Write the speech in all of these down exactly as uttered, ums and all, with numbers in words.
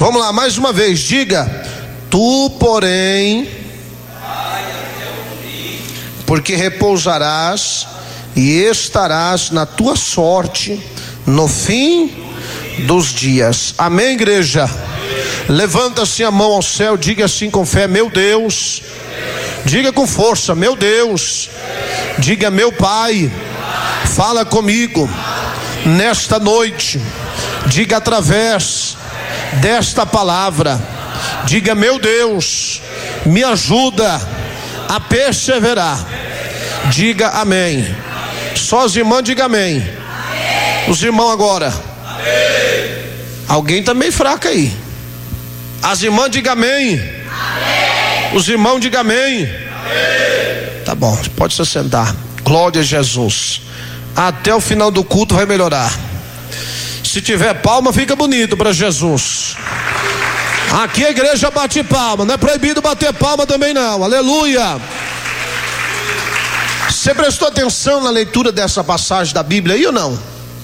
Vamos lá, mais uma vez, diga: tu, porém, porque repousarás e estarás na tua sorte no fim dos dias. Amém, igreja? Levanta assim a mão ao céu, diga assim com fé: meu Deus. Diga com força: meu Deus. Diga: meu Pai, fala comigo nesta noite. Diga através desta palavra. Diga: meu Deus, me ajuda a perseverar. Diga amém. Só os irmãos, diga amém. Os irmãos agora. Amém. Alguém tá meio fraco aí. As irmãs, diga amém. Amém. Os irmãos, diga amém. Amém. Tá bom, pode se sentar. Glória a Jesus. Até o final do culto vai melhorar. Se tiver palma, fica bonito para Jesus. Aqui a igreja bate palma. Não é proibido bater palma também não. Aleluia. Você prestou atenção na leitura dessa passagem da Bíblia aí ou não?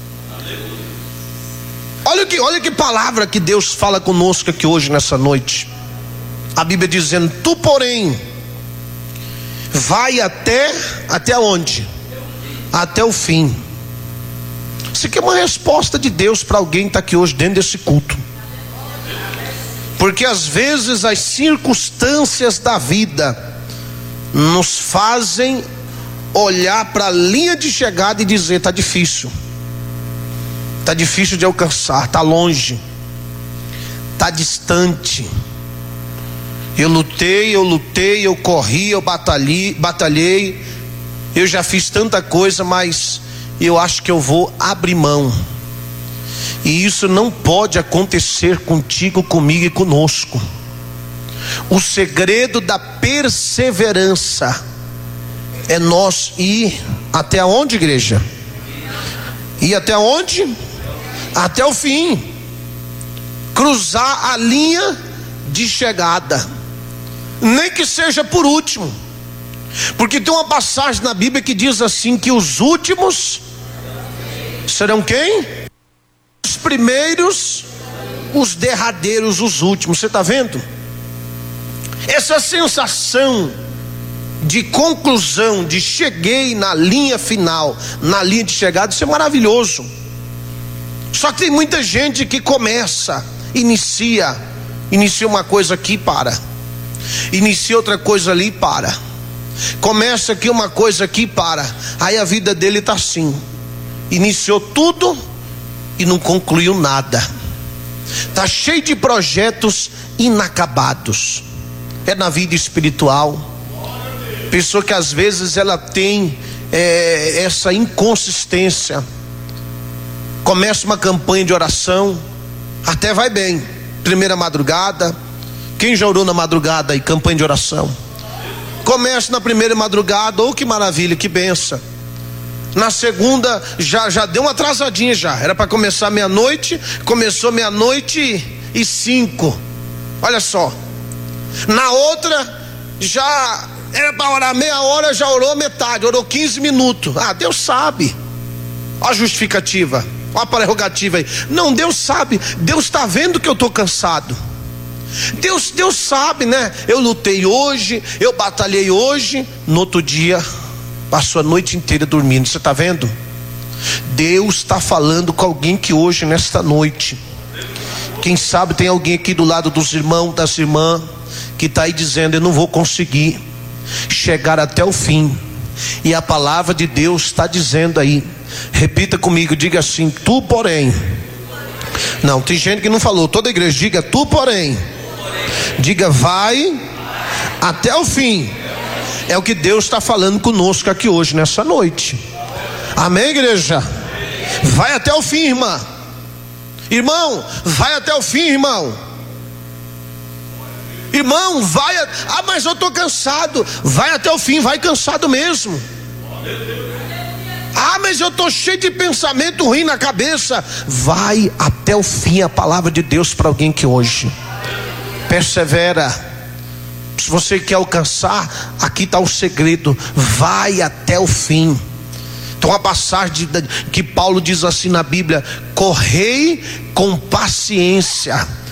Olha que, olha que palavra que Deus fala conosco aqui hoje nessa noite. A Bíblia dizendo: tu, porém, vai até, até onde? Até o fim. Isso aqui é uma resposta de Deus para alguém que está aqui hoje dentro desse culto. Porque às vezes as circunstâncias da vida nos fazem olhar para a linha de chegada e dizer: está difícil. Está difícil de alcançar, está longe, está distante. Eu lutei, eu lutei, eu corri, eu batalhei, batalhei. Eu já fiz tanta coisa, mas eu acho que eu vou abrir mão. E isso não pode acontecer contigo, comigo e conosco. O segredo da perseverança é nós ir até onde, igreja? Ir até onde? Até o fim. Cruzar a linha de chegada, nem que seja por último. Porque tem uma passagem na Bíblia que diz assim: que os últimos serão quem? Os primeiros, os derradeiros, os últimos. Você está vendo? Essa sensação de conclusão, de cheguei na linha final, na linha de chegada, isso é maravilhoso. Só que tem muita gente que começa, inicia, inicia uma coisa aqui e para, inicia outra coisa ali e para, começa aqui uma coisa aqui e para. Aí a vida dele está assim: iniciou tudo e não concluiu nada. Está cheio de projetos inacabados. É na vida espiritual. Pessoa que às vezes ela tem é, essa inconsistência. Começa uma campanha de oração, até vai bem, primeira madrugada. Quem já orou na madrugada aí, campanha de oração? Começa na primeira madrugada, oh que maravilha, que benção. Na segunda já, já deu uma atrasadinha já. Era para começar meia-noite, começou meia-noite e cinco. Olha só. Na outra já era para orar meia hora, já orou metade, orou quinze minutos. Ah, Deus sabe. Olha a justificativa, olha a prerrogativa aí. Não, Deus sabe, Deus está vendo que eu estou cansado. Deus, Deus sabe, né? Eu lutei hoje, eu batalhei hoje. No outro dia passou a noite inteira dormindo. Você está vendo? Deus está falando com alguém que hoje, nesta noite, quem sabe tem alguém aqui do lado dos irmãos, das irmãs, que está aí dizendo: eu não vou conseguir chegar até o fim. E a palavra de Deus está dizendo aí, repita comigo, diga assim: tu, porém. Não, tem gente que não falou. Toda a igreja diga: tu, porém. Diga: vai até o fim. É o que Deus está falando conosco aqui hoje, nessa noite. Amém, igreja? Vai até o fim, irmã. Irmão, vai até o fim, irmão. Irmão, vai. A... Ah, mas eu estou cansado. Vai até o fim, vai cansado mesmo. Ah, mas eu estou cheio de pensamento ruim na cabeça. Vai até o fim. A palavra de Deus para alguém que hoje persevera. Se você quer alcançar, aqui está o segredo: vai até o fim. Então a passagem que Paulo diz assim na Bíblia: correi com paciência